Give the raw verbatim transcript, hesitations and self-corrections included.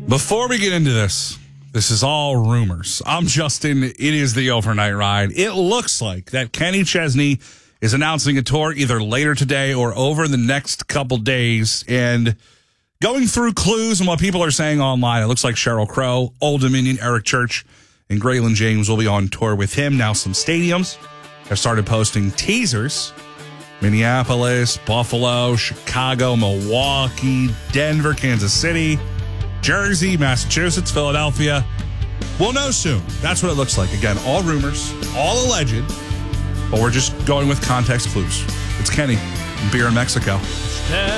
Before we get into this, this is all rumors. I'm Justin. It is the overnight ride. It looks like that Kenny Chesney is announcing a tour either later today or over the next couple days. And going through clues and what people are saying online, it looks like Sheryl Crow, Old Dominion, Eric Church, and Graylin James will be on tour with him. Now some stadiums have started posting teasers. Minneapolis, Buffalo, Chicago, Milwaukee, Denver, Kansas City, Jersey, Massachusetts, Philadelphia. We'll know soon. That's what it looks like. Again, all rumors, all alleged, but we're just going with context clues. It's Kenny, Beer in Mexico.